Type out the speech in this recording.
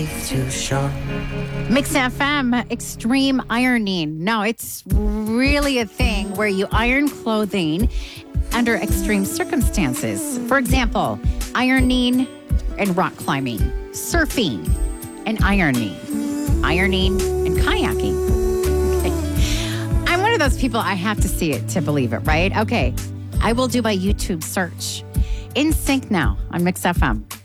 life's too short. Mix FM, extreme ironing. Now, it's really a thing where you iron clothing under extreme circumstances. For example, ironing and rock climbing, surfing and ironing and kayaking. Okay. I'm one of those people, I have to see it to believe it, right? Okay, I will do my YouTube search. In Sync now on Mix FM.